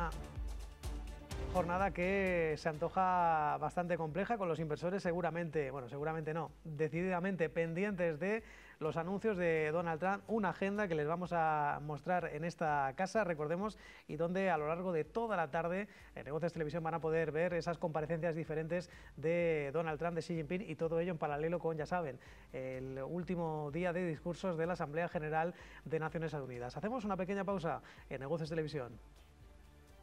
una jornada que se antoja bastante compleja, con los inversores seguramente no, decididamente pendientes de los anuncios de Donald Trump, una agenda que les vamos a mostrar en esta casa, recordemos, y donde a lo largo de toda la tarde en Negocios Televisión van a poder ver esas comparecencias diferentes de Donald Trump, de Xi Jinping, y todo ello en paralelo con, ya saben, el último día de discursos de la Asamblea General de Naciones Unidas. Hacemos una pequeña pausa en Negocios Televisión.